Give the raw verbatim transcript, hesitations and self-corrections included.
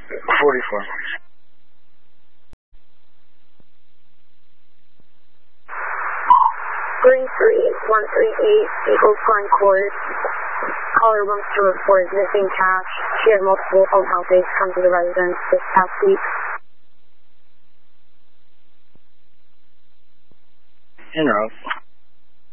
forty-four. Green three one three eight, Eagles Glen Court. Caller wants to report missing cash. She had multiple phone houses come to the residence this past week. En route.